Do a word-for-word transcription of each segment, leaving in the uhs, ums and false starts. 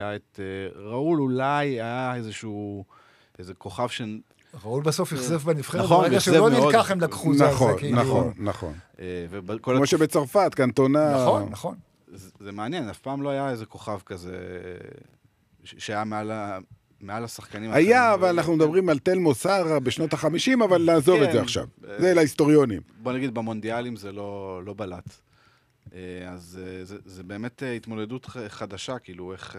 היה את ראול, אולי היה איזשהו, איזה כוכב ש... ראול בסוף יחזף בנבחרת, נכון, ברגע שהוא לא נלקח, הם לקחו זה. נכון, נכון, נכון. כמו התקופ... שבצרפת, קנטונה... נכון, נכון. זה, זה מעניין, אף פעם לא היה איזה כוכב כזה, ש... שהיה מעל, ה... מעל השחקנים. היה, אבל אנחנו מדברים על תלמו סארה בשנות החמישים, אבל נעזוב כן, את זה עכשיו. זה להיסטוריונים. בוא נגיד, במונדיאלים זה לא, לא בלט. אז זה, זה באמת התמודדות חדשה, כאילו איך...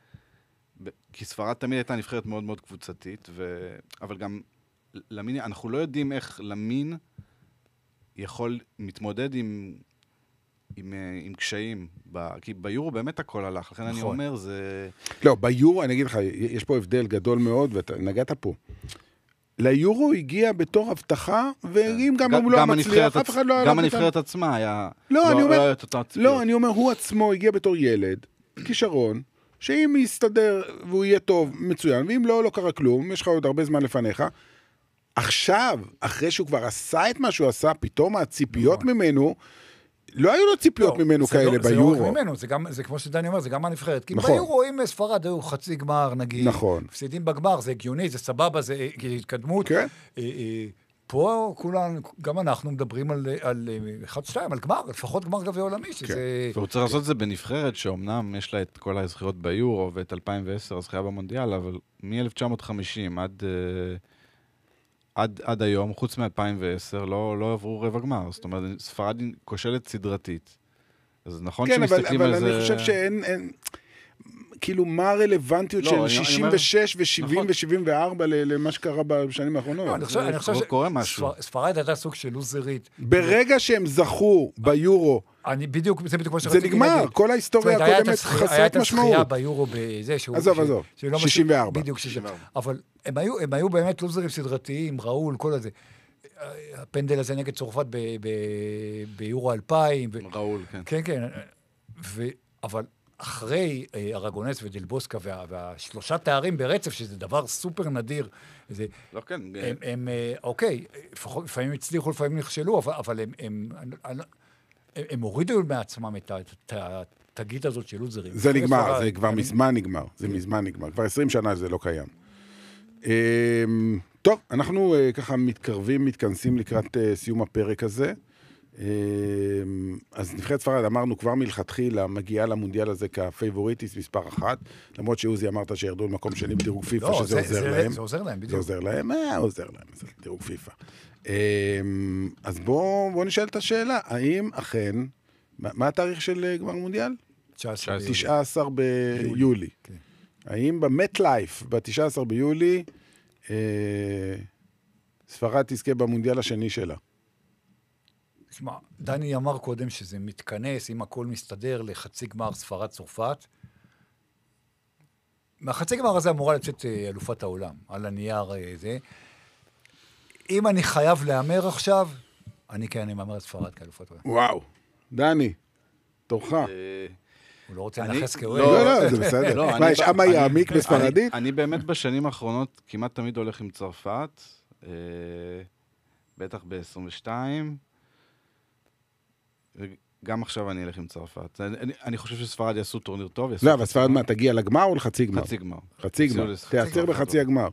כי ספרד תמיד הייתה נבחרת מאוד מאוד קבוצתית, ו... אבל גם למין, אנחנו לא יודעים איך למין יכול מתמודד עם, עם, עם קשיים, ב... כי ביורו באמת הכל הלך, לכן נכון. אני אומר זה... לא, ביורו, אני אגיד לך, יש פה הבדל גדול מאוד, ואתה נגעת פה. ליורו הגיע בתור הבטחה, ואם גם הוא לא מצליח, אף אחד לא... גם הנבחרת עצמה היה... לא, אני אומר, לא, אני אומר, הוא עצמו הגיע בתור ילד, כישרון, שאם יסתדר והוא יהיה טוב, מצוין, ואם לא, לא קרה כלום, יש לך עוד הרבה זמן לפניך. עכשיו, אחרי שהוא כבר עשה את מה שהוא עשה, פתאום הציפיות ממנו, לא היו לו ציפיות ממנו כאלה ביורו. זה לא רק ממנו, זה כמו שדני אומר, זה גם הנבחרת. כי ביורו, אם ספרד היו חצי גמר, נגיד, מפסידים בגמר, זה הגיוני, זה סבבה, זה התקדמות. כן. פה כולנו, גם אנחנו מדברים על, על אחד שתיים, על גמר, לפחות גמר גביע עולמי, שזה... כן. והוא צריך לעשות את זה בנבחרת, שאומנם יש לה את כל הזכיות ביורו, ואת אלפיים ועשר הזכייה במונדיאל, אבל מ-אלף תשע מאות וחמישים עד, עד, עד היום, חוץ מ-אלפיים ועשר, לא, לא עברו רבע גמר. זאת אומרת, ספרד כושלת סדרתית. אז נכון כן, שמסתכלים אבל, על זה... כן, אבל אני חושב שאין... אין... כאילו, מה הרלוונטיות לא, של אני, שישים ושש אני... ו-שבעים נכון. ו-שבעים וארבע למה שקרה בשנים האחרונות? לא, אני חושב, אני חושב שספרד הייתה סוג של לוזרית. ברגע שהם זכו ביורו, אני בדיוק, זה בדיוק מה שרציתי להגיד. זה נגמר, כל ההיסטוריה הקודמת חסרת משמעות. היה את הזכייה ביורו בזה שהוא... עזוב, עזוב, שישים וארבע. בדיוק, שישים וארבע. אבל הם היו, הם היו באמת לוזרים סדרתיים, ראול, כל הזה. הפנדל הזה נגד צרפת ביורו אלפיים. ראול, כן. כן, כן. אבל... אחרי ארגונס ודלבוסקה וה, והשלושה תארים ברצף, שזה דבר סופר נדיר. זה, לא כן. הם, הם, אוקיי, לפעמים הצליחו, לפעמים נכשלו, אבל, אבל הם, הם, הם, הם הורידו מעצמם את התגית הזאת של לוזרים. זה נגמר, זה כבר מזמן נגמר. זה מזמן נגמר. כבר עשרים שנה זה לא קיים. טוב, אנחנו ככה מתקרבים, מתכנסים לקראת סיום הפרק הזה. אז נבחרת ספרד, אמרנו כבר מלכתחילה, מגיעה למונדיאל הזה כפייבוריטיס מספר אחת, למרות שאוזי אמרת שירדו למקום שני בדירוג פיפה, שזה עוזר להם. זה עוזר להם, בדיוק. זה עוזר להם, אה, עוזר להם, זה דירוג פיפה. אז בואו נשאל את השאלה, האם אכן, מה התאריך של גמר מונדיאל? תשעה עשר ביולי. האם במט לייף, ב-תשעה עשר ביולי, ספרד תזכה במונדיאל השני שלה? תשמע, דני אמר קודם שזה מתכנס, אם הכל מסתדר לחצי גמר ספרד צרפת. מהחצי גמר הזה אמורה לצאת אלופת העולם, על הנייר זה. אם אני חייב לאמר עכשיו, אני כן, אני מאמר את ספרד כאלופת העולם. וואו, דני, תורך. הוא לא רוצה לנחס כאוהל. לא, לא, זה בסדר. מה, יש עם יעמיק בספרדית? אני באמת בשנים האחרונות כמעט תמיד הולך עם צרפת, בטח ב-עשרים ושתיים, וגם עכשיו אני אלך עם צרפת. אני, אני חושב שספרד יעשו טורניר טוב. לא, אבל ספרד מה, תגיע לגמר או לחצי גמר? חצי גמר. חצי גמר. תעצר בחצי הגמר.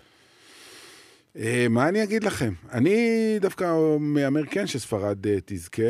מה אני אגיד לכם? אני דווקא מאמר כן שספרד תזכה.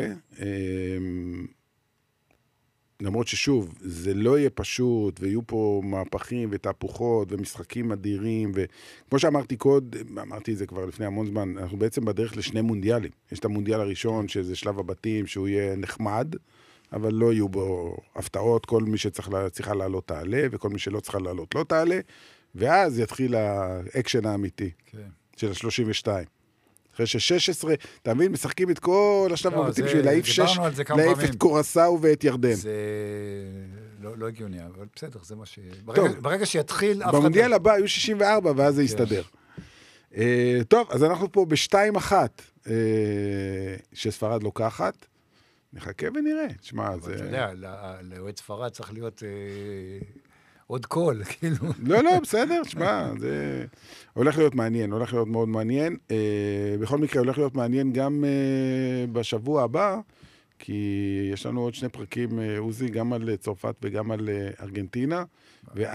למרות ששוב, זה לא יהיה פשוט, ויהיו פה מהפכים ותהפוכות ומשחקים אדירים, וכמו שאמרתי קוד, אמרתי את זה כבר לפני המון זמן, אנחנו בעצם בדרך לשני מונדיאלים. יש את המונדיאל הראשון, שזה שלב הבתים, שהוא יהיה נחמד, אבל לא יהיו בו הפתעות, כל מי שצריכה לעלות תעלה, וכל מי שלא צריכה לעלות לא תעלה, ואז יתחיל האקשן האמיתי, כן. של ה-שלושים ושתיים. אחרי ש-שש עשרה, אתה מבין, משחקים את כל השלב הבתים בשביל להעיף שש, להעיף את קורסאו ואת ירדן. זה לא הגיוני, אבל בסדר, זה מה ש... ברגע שיתחיל... במונדיאל הבא היו שישים וארבע, ואז זה יסתדר. טוב, אז אנחנו פה בשתיים אחת, שספרד לוקחת. נחכה ונראה. תשמע, זה... אתה יודע, לאוהד ספרד צריך להיות... עוד קול, כאילו. לא, לא, בסדר, שמה, זה הולך להיות מעניין, הולך להיות מאוד מעניין. בכל מקרה, הולך להיות מעניין גם בשבוע הבא, כי יש לנו עוד שני פרקים, עוזי, גם על צרפת וגם על ארגנטינה,